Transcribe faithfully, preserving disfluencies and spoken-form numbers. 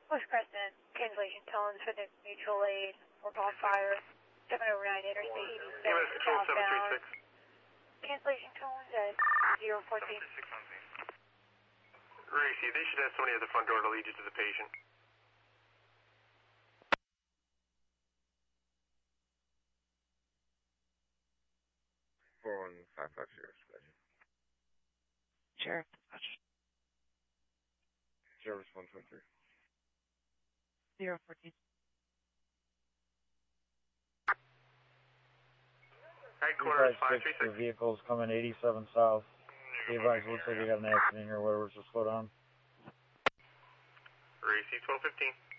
West Crescent, cancellation tones for the mutual aid. We're on fire. seven oh nine Interstate eighty-seven southbound. Cancellation tones at zero fourteen. Racy, they should have somebody at the front door to lead you to the patient. four one five five zero, Sheriff, dispatch. Service one twenty-three. zero fourteen. Headquarters five three six. The vehicle's coming eighty-seven south. The advice looks like we got an accident here, whatever, so slow down. Racy twelve fifteen.